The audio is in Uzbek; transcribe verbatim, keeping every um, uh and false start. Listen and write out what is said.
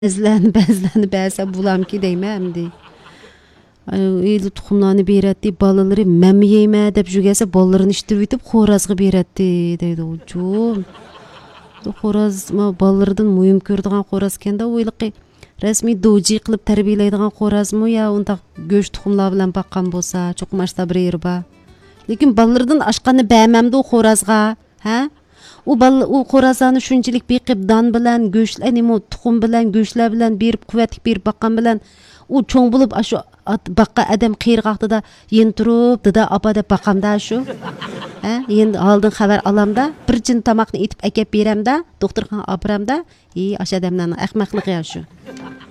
Bezlerini bezlerini bəsə bulamki deyme əmdi. Eyli tuxumlarını beretdi, balaları məmi yeyme dep jügese ballarını iştirip itip xorazğı beretdi deydi ucum. Xoraz ma ballardan mühim kördiğen xoraz kende oylıqı resmi doji qılıp terbiyeleydiğen xoraz mı ya onda göç tuxumlar bilen bakan bolsa çok maçta bir yer ba. Lekin ballardan aşqanı bəməmdi o xorazğa, ha? O bal o xorazanı şunçilik beqib dan bilen göçlerini mo tuxum bilen göçler bilen berip kuvvetlik berip bakan bilen o çoğ bulup aşu bakka adam qiyirqaqda da yen turup da apa dep bakamda şu. Ha, yen aldın xabar alamda bir cin tamaqni etip akep beremda, doktorxana apramda, i aş adamlarning ahmoqligi ya şu.